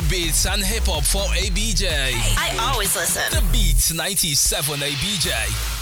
beats and hip hop for ABJ. I always listen. The Beats 97 ABJ.